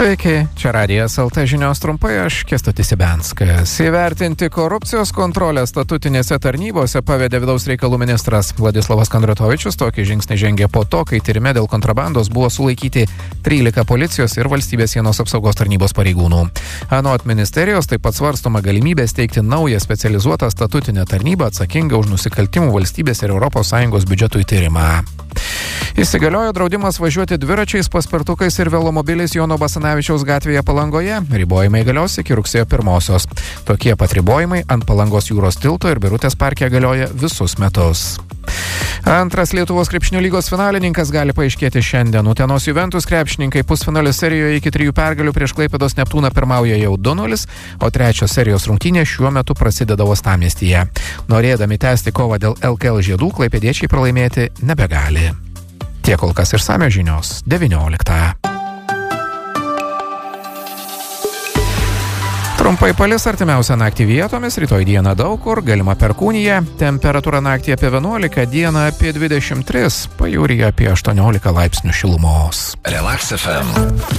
Sveiki, čia Radijas LT žinios trumpai, aš Kęstutis Ibenskas. Įvertinti korupcijos kontrolę statutinėse tarnybose pavedė vidaus reikalų ministras Vladislavas Kondratovičius. Tokį žingsnį žengė po to, kai tyrime dėl kontrabandos buvo sulaikyti 13 policijos ir valstybės sienos apsaugos tarnybos pareigūnų. Anot ministerijos taip pat svarstoma galimybė steigti naują specializuotą statutinę tarnybą atsakingą už nusikaltimų valstybės ir ES biudžetų tyrimą. Įsigaliojo draudimas važiuoti dviračiais, paspirtukais ir velomobiliais Jono Basanavičiaus gatvėje Palangoje. Ribojimai galios iki rugsėjo 1. Tokie pat ribojimai ant Palangos jūros tilto ir Birutės parke galioja visus metus. Antras Lietuvos krepšinio lygos finalininkas gali paaiškėti šiandien. Utenos Juventus krepšininkai pusfinalio serijoje iki 3 pergalių prieš Klaipėdos Neptūną pirmauja jau 2-0, o trečios serijos rungtynė šiuo metu prasideda Uostamiestyje. Norėdami tęsti kovą dėl LKL žiedų, klaipėdiečiai pralaimėti nebegali. Tiek kol kas išsamios žinios 19. Trumpai palis artimiausią naktį vietomis, rytoj dieną daug kur, galima perkūnija, temperatūra naktį apie 11, dieną apie 23, pajūryje apie 18 laipsnių šilumos. Relax FM.